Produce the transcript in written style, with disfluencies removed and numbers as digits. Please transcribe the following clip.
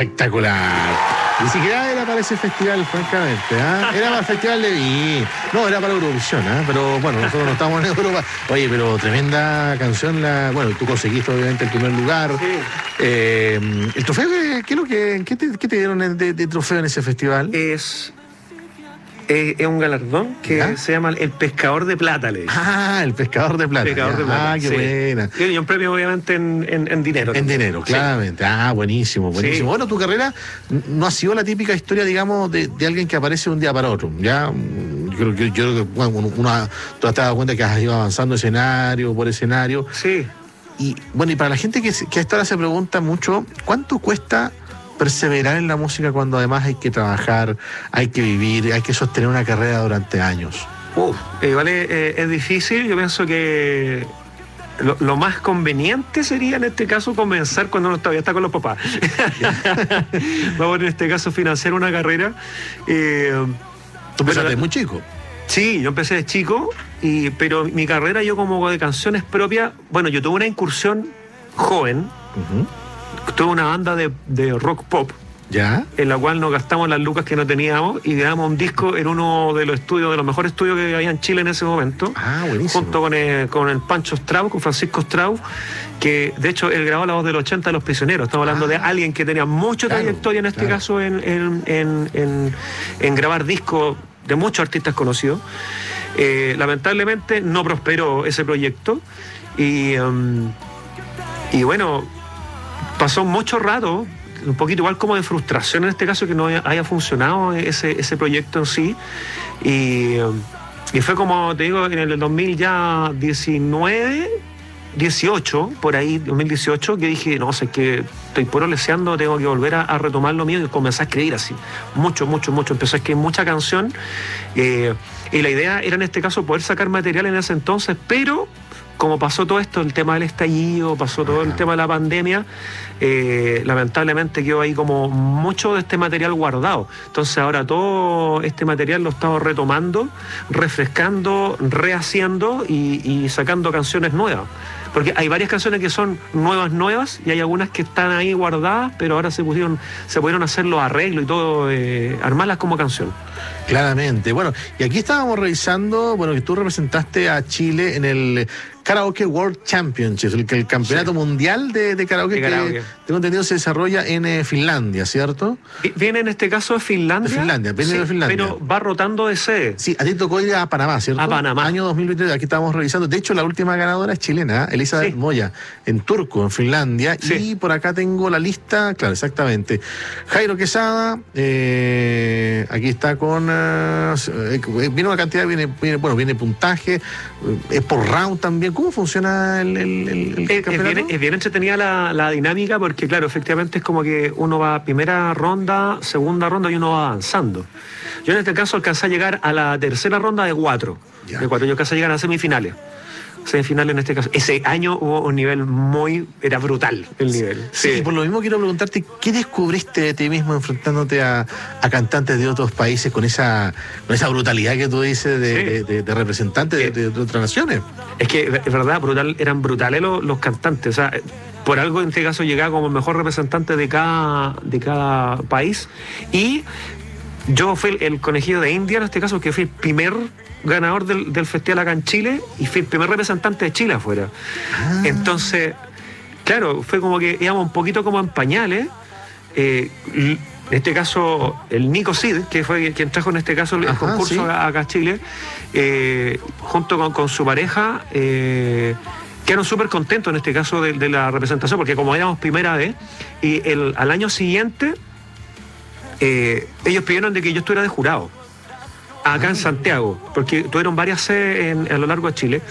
Espectacular. Ni siquiera era para ese festival, francamente. Era para el Festival de Viña. No, era para Eurovisión, pero bueno, nosotros no estamos en Europa. Oye, pero tremenda canción. Bueno, tú conseguiste obviamente el primer lugar. Sí. ¿El trofeo qué te dieron de trofeo en ese festival? Es un galardón que se llama el Pescador de Plata, le dicen. El Pescador de Plata. Pescador de Plata. Qué buena. Y un premio obviamente en dinero. En dinero, claramente. Buenísimo. Sí. Bueno, tu carrera no ha sido la típica historia, digamos, de alguien que aparece de un día para otro. Ya, yo creo que uno te has dado cuenta que has ido avanzando escenario por escenario. Sí. Y bueno, y para la gente que a esta hora se pregunta mucho, ¿cuánto cuesta perseverar en la música cuando además hay que trabajar, hay que vivir, hay que sostener una carrera durante años? Es difícil. Yo pienso que lo más conveniente sería en este caso comenzar cuando uno todavía está con los papás. Vamos en este caso financiar una carrera. Tú empezaste muy chico. Sí, yo empecé de chico, pero mi carrera yo como de canciones propias, bueno, yo tuve una incursión joven. Tuve una banda de rock pop, ¿ya? En la cual nos gastamos las lucas que no teníamos y grabamos un disco en uno de los estudios, de los mejores estudios que había en Chile en ese momento. Buenísimo. Junto con el Pancho Strauss, con Francisco Strauss, que de hecho él grabó la voz del 80 de Los Prisioneros. Estamos hablando de alguien que tenía mucha trayectoria en este caso en grabar discos de muchos artistas conocidos. Lamentablemente no prosperó ese proyecto y bueno, pasó mucho rato, un poquito igual como de frustración en este caso que no haya funcionado ese proyecto en sí. Y fue como, te digo, en el 2019, 18, por ahí, 2018, que dije, no sé, que estoy leseando, tengo que volver a retomar lo mío y comenzar a escribir así. Mucho. Empecé a escribir mucha canción. Y la idea era en este caso poder sacar material en ese entonces, pero como pasó todo esto, el tema del estallido, pasó todo el tema de la pandemia, lamentablemente quedó ahí como mucho de este material guardado. Entonces ahora todo este material lo estamos retomando, refrescando, rehaciendo y sacando canciones nuevas. Porque hay varias canciones que son nuevas y hay algunas que están ahí guardadas, pero ahora se pudieron hacer los arreglos y todo, armarlas como canción. Claramente. Bueno, y aquí estábamos revisando, que tú representaste a Chile en el Karaoke World Championship, el campeonato mundial de karaoke, que tengo entendido se desarrolla en Finlandia, ¿cierto? Viene en este caso de Finlandia. De Finlandia. Pero va rotando de sede. Sí, a ti tocó ir a Panamá, ¿cierto? A Panamá. Año 2023, aquí estábamos revisando. De hecho, la última ganadora es chilena, Elizabeth Moya, en Turku, en Finlandia. Sí. Y por acá tengo la lista, claro, exactamente. Jairo Quesada, aquí está con... viene una cantidad, viene puntaje, es por round también. ¿Cómo funciona el campeonato? Es bien entretenida la dinámica porque, claro, efectivamente es como que uno va a primera ronda, segunda ronda y uno va avanzando. Yo en este caso alcancé a llegar a la tercera ronda de 4. Yo alcancé a llegar a semifinales. En este caso. Ese año hubo un nivel era brutal el nivel. Sí, por lo mismo quiero preguntarte, ¿qué descubriste de ti mismo enfrentándote a cantantes de otros países con esa brutalidad que tú dices de representantes de otras naciones? Es que, es verdad, eran brutales los cantantes. O sea, por algo en este caso llegaba como el mejor representante de cada país. Y yo fui el conejillo de India, en este caso, que fui el primer ganador del festival acá en Chile y fui el primer representante de Chile afuera. Entonces, claro, fue como que íbamos un poquito como en pañales. En este caso, el Nico Cid, que fue quien trajo en este caso el concurso acá a Chile, junto con su pareja, quedaron súper contentos en este caso de la representación, porque como éramos primera vez, y al año siguiente ellos pidieron de que yo estuviera de jurado acá en Santiago, porque tuvieron varias sedes a lo largo de Chile.